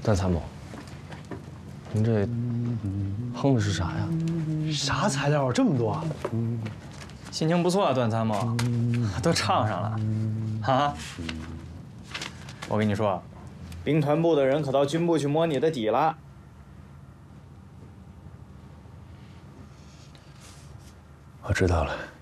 段参谋，您这哼的是啥呀？ 啥材料这么多啊？ 心情不错啊，段参谋，都唱上了，啊！我跟你说，兵团部的人可到军部去摸你的底了。 我知道了。